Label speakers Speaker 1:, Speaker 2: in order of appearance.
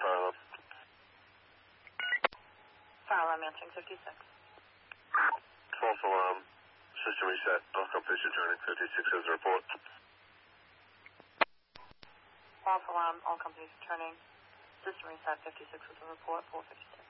Speaker 1: fire alarm.
Speaker 2: Fire alarm answering 56.
Speaker 1: False alarm. System reset. All companies returning. 56 has a report.
Speaker 2: False alarm. All companies returning. System reset. 56 with a report. 456.